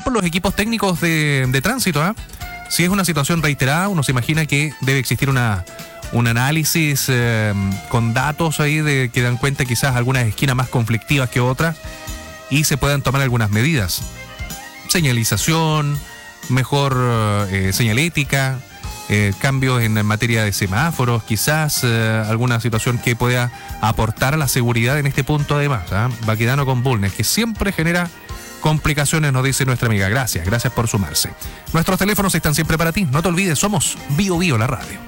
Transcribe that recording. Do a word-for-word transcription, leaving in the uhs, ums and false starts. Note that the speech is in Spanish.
por los equipos técnicos de, de tránsito, ¿eh? Si es una situación reiterada, uno se imagina que debe existir una, un análisis eh, con datos ahí de, que dan cuenta quizás algunas esquinas más conflictivas que otras y se puedan tomar algunas medidas. Señalización, mejor eh, señalética, eh, cambios en materia de semáforos, quizás eh, alguna situación que pueda aportar a la seguridad en este punto además. ¿eh? Baquedano con Bulnes, que siempre genera complicaciones, nos dice nuestra amiga. Gracias, gracias por sumarse. Nuestros teléfonos están siempre para ti. No te olvides, somos Bio Bio, la radio.